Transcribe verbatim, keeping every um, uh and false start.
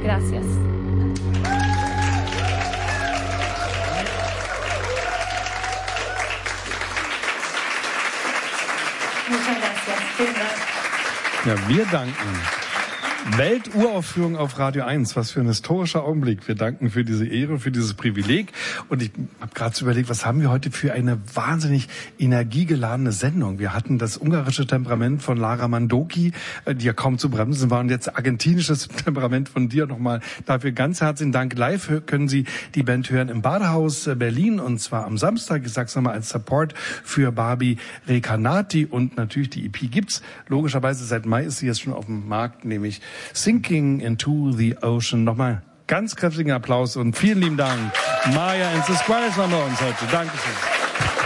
Gracias. Muchas gracias. Vielen Dank. Ja, wir danken. Welturaufführung auf Radio eins, was für ein historischer Augenblick. Wir danken für diese Ehre, für dieses Privileg. Und ich habe gerade so überlegt, was haben wir heute für eine wahnsinnig energiegeladene Sendung. Wir hatten das ungarische Temperament von Lara Mandoki, die ja kaum zu bremsen war, und jetzt argentinisches Temperament von dir nochmal. Dafür ganz herzlichen Dank. Live können Sie die Band hören im Badehaus Berlin, und zwar am Samstag. Ich sag's nochmal als Support für Barbie Recanati, und natürlich die E P gibt's. Logischerweise seit Mai ist sie jetzt schon auf dem Markt, nämlich Sinking into the Ocean. Nochmal ganz kräftigen Applaus und vielen lieben Dank. Maya and the Squires waren bei uns heute. Dankeschön.